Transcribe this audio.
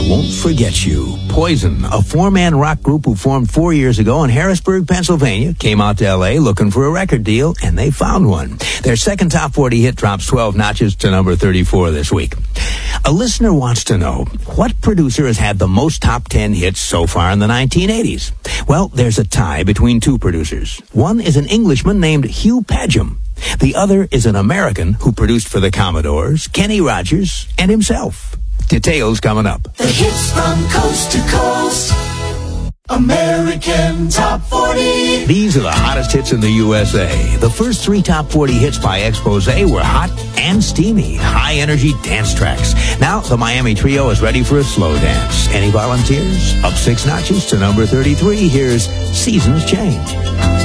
Won't Forget You. Poison, a four-man rock group who formed 4 years ago in Harrisburg, Pennsylvania, came out to L.A. looking for a record deal, and they found one. Their second top 40 hit drops 12 notches to number 34 this week. A listener wants to know, what producer has had the most top 10 hits so far in the 1980s? Well, there's a tie between two producers. One is an Englishman named Hugh Padgham. The other is an American who produced for the Commodores, Kenny Rogers, and himself. Details coming up. The hits from coast to coast. American Top 40. These are the hottest hits in the USA. The first three top 40 hits by Expose were hot and steamy, high-energy dance tracks. Now, the Miami Trio is ready for a slow dance. Any volunteers? Up 6 notches to number 33. Here's Seasons Change.